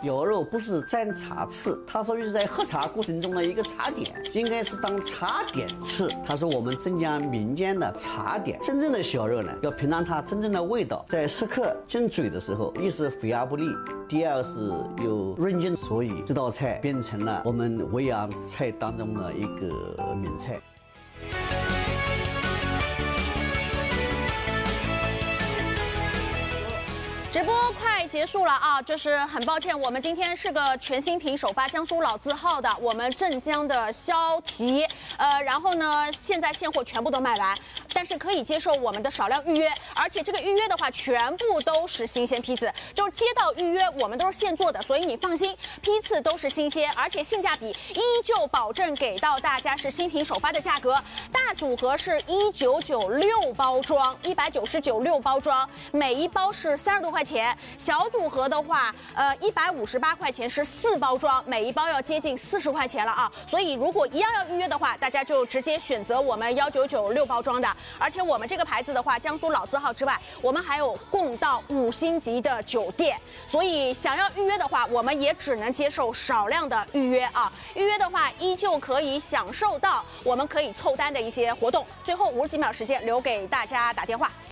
小肉不是蘸茶吃，它属于是在喝茶过程中的一个茶点，应该是当茶点吃。它是我们镇江民间的茶点。真正的小肉呢，要品尝它真正的味道，在食客进嘴的时候，一是肥而不腻，第二是有润劲，所以这道菜变成了我们维扬菜当中的一个名菜。 直播快结束了啊，就是很抱歉，我们今天是个全新品首发江苏老字号的我们镇江的肖蹄，然后呢，现在现货全部都卖完，但是可以接受我们的少量预约，而且这个预约的话，全部都是新鲜批次，就是接到预约我们都是现做的，所以你放心，批次都是新鲜，而且性价比依旧保证给到大家是新品首发的价格，大组合是1996包装，199.6包装，每一包是30多块钱。小组合的话，158块钱是4包装，每一包要接近40块钱了啊！所以如果一样要预约的话，大家就直接选择我们1996包装的。而且我们这个牌子的话，江苏老字号之外，我们还有供到5星级的酒店，所以想要预约的话，我们也只能接受少量的预约啊。预约的话，依旧可以享受到我们可以凑单的一些活动。最后50几秒时间留给大家打电话。